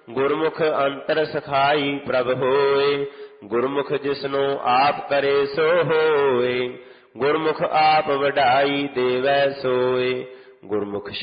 ਗੁਰਮੁਖ ਅੰਤਰ ਸਖਾਈ ਪ੍ਰਭ ਹੋਏ। ਗੁਰਮੁਖ ਜਿਸਨੂੰ ਆਪ ਕਰੇ ਸੋ ਹੋਏ। ਗੁਰਮੁਖ ਆਪ ਵਡਾਈ ਦੇਵੈ ਸੋਏ। ਗੁਰਮੁਖ